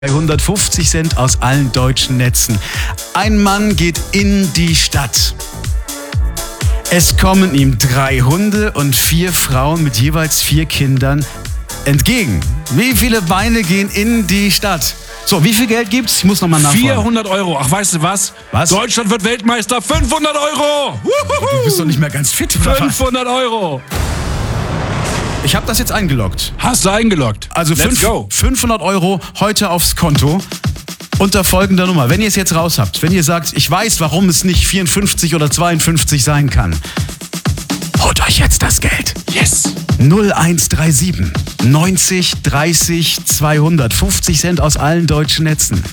150 Cent aus allen deutschen Netzen. Ein Mann geht in die Stadt. Es kommen ihm 3 Hunde und 4 Frauen mit jeweils 4 Kindern entgegen. Wie viele Beine gehen in die Stadt? So, wie viel Geld gibt's? Ich muss nochmal nachfragen. 400 Euro. Ach, weißt du was? Was? Deutschland wird Weltmeister. 500 Euro. Du bist doch nicht mehr ganz fit, oder was? 500 Euro. Ich habe das jetzt eingeloggt. Hast du eingeloggt? Also Let's go. 500 Euro heute aufs Konto unter folgender Nummer. Wenn ihr es jetzt raus habt, wenn ihr sagt, ich weiß, warum es nicht 54 oder 52 sein kann, holt euch jetzt das Geld. Yes. 0137 90 30 200. 50 Cent aus allen deutschen Netzen.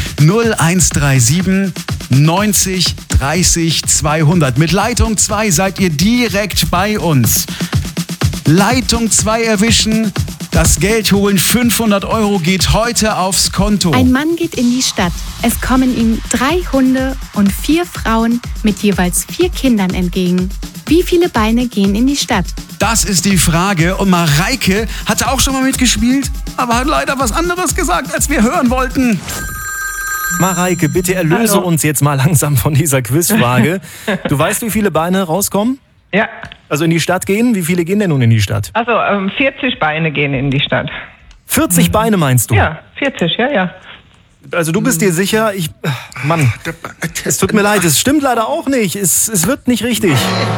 0137 90 30 200. Mit Leitung 2 seid ihr direkt bei uns. Leitung 2 erwischen, das Geld holen, 500 Euro geht heute aufs Konto. Ein Mann geht in die Stadt. Es kommen ihm 3 Hunde und 4 Frauen mit jeweils 4 Kindern entgegen. Wie viele Beine gehen in die Stadt? Das ist die Frage und Mareike hatte auch schon mal mitgespielt, aber hat leider was anderes gesagt, als wir hören wollten. Mareike, bitte erlöse uns jetzt mal langsam von dieser Quizfrage. Du weißt, wie viele Beine rauskommen? Ja, Also in die Stadt gehen? Wie viele gehen denn nun in die Stadt? also 40 Beine gehen in die Stadt. 40 Beine meinst du? Ja, 40, ja. Also du bist dir sicher? Mann, es tut mir leid, es stimmt leider auch nicht. Es wird nicht richtig.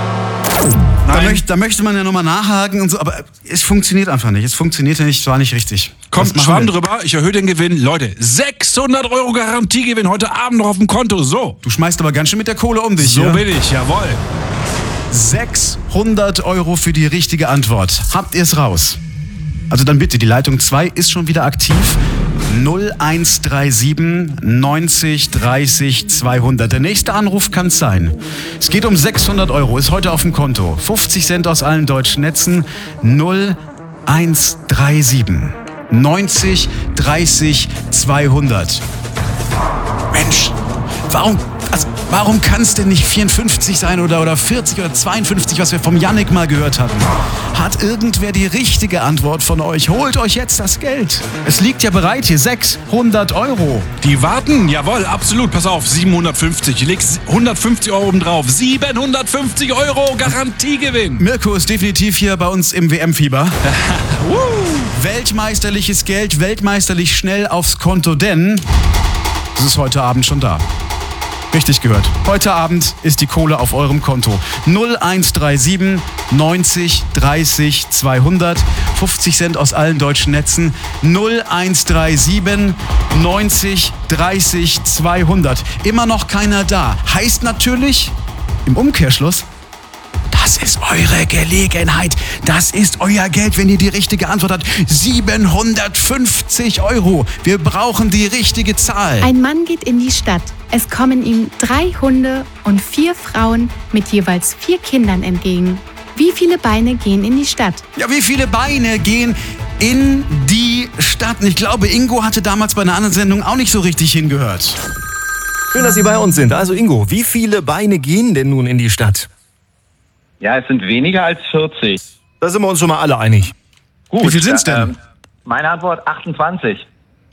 Da möchte man ja nochmal nachhaken und so, aber es funktioniert einfach nicht. Es funktioniert ja nicht, es war nicht richtig. Kommt Schwamm drüber, ich erhöhe den Gewinn. Leute, 600 Euro Garantiegewinn heute Abend noch auf dem Konto. So. Du schmeißt aber ganz schön mit der Kohle um dich. So ja? bin ich, jawohl. 600 Euro für die richtige Antwort. Habt ihr es raus? Also dann bitte, die Leitung 2 ist schon wieder aktiv. 0137 90 30 200. Der nächste Anruf kann es sein. Es geht um 600 Euro, ist heute auf dem Konto. 50 Cent aus allen deutschen Netzen. 0137 90 30 200. Mensch, warum kann es denn nicht 54 sein oder 40 oder 52, was wir vom Yannick mal gehört hatten? Hat irgendwer die richtige Antwort von euch? Holt euch jetzt das Geld. Es liegt ja bereit hier, 600 Euro. Die warten, jawohl, absolut. Pass auf, 750. Ich leg 150 Euro oben drauf. 750 Euro Garantiegewinn. Mirko ist definitiv hier bei uns im WM-Fieber. Weltmeisterliches Geld, weltmeisterlich schnell aufs Konto, denn es ist heute Abend schon da. Richtig gehört. Heute Abend ist die Kohle auf eurem Konto. 0137 90 30 200. 50 Cent aus allen deutschen Netzen. 0137 90 30 200. Immer noch keiner da. Heißt natürlich, im Umkehrschluss, das ist eure Gelegenheit. Das ist euer Geld, wenn ihr die richtige Antwort habt. 750 Euro. Wir brauchen die richtige Zahl. Ein Mann geht in die Stadt. Es kommen ihm 3 Hunde und 4 Frauen mit jeweils 4 Kindern entgegen. Wie viele Beine gehen in die Stadt? Ja, wie viele Beine gehen in die Stadt? Und ich glaube, Ingo hatte damals bei einer anderen Sendung auch nicht so richtig hingehört. Schön, dass Sie bei uns sind. Also Ingo, wie viele Beine gehen denn nun in die Stadt? Ja, es sind weniger als 40. Da sind wir uns schon mal alle einig. Gut. Wie viel sind's denn? Meine Antwort 28.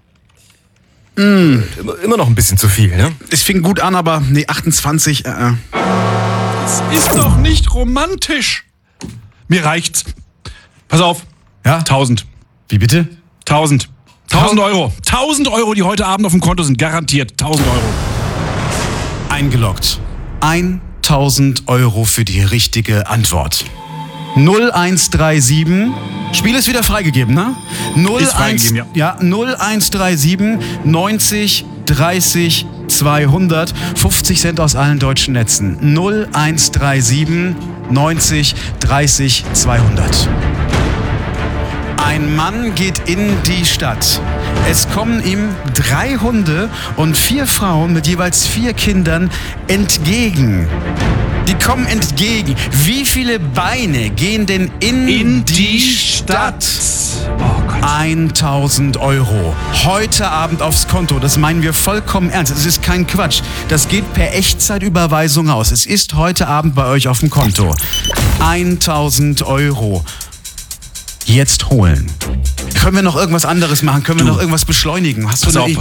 Immer noch ein bisschen zu viel, ne? Es fing gut an, aber nee, 28. Das ist doch nicht romantisch. Mir reicht's. Pass auf. Ja? 1000. Wie bitte? 1000. 1000 Euro. 1000 Euro, die heute Abend auf dem Konto sind. Garantiert. 1000 Euro. Eingeloggt. 1000 Euro für die richtige Antwort. 0137. Spiel ist wieder freigegeben, ne? Ist freigegeben, ja. 0137 90 30 200. 50 Cent aus allen deutschen Netzen. 0137 90 30 200. Ein Mann geht in die Stadt. Es kommen ihm 3 Hunde und 4 Frauen mit jeweils 4 Kindern entgegen. Die kommen entgegen. Wie viele Beine gehen denn in die Stadt? Oh Gott. 1000 Euro. Heute Abend aufs Konto. Das meinen wir vollkommen ernst. Es ist kein Quatsch. Das geht per Echtzeitüberweisung aus. Es ist heute Abend bei euch auf dem Konto. 1000 Euro. jetzt holen. Können wir noch irgendwas anderes machen? Können wir noch irgendwas beschleunigen? Hast du Pass eine auf, Idee?